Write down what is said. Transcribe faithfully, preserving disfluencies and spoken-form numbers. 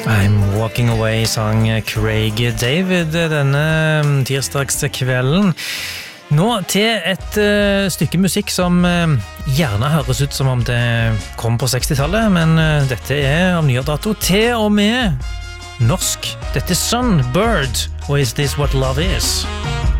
I'm Walking Away sang Craig David denne tirsdagskvelden. Nå til et uh, stykke musikk som uh, gjerne høres ut som om det kom på sekstitallet, men uh, dette er av nyere dato, til og med norsk. Dette er Sunbird, og Is This What Love Is?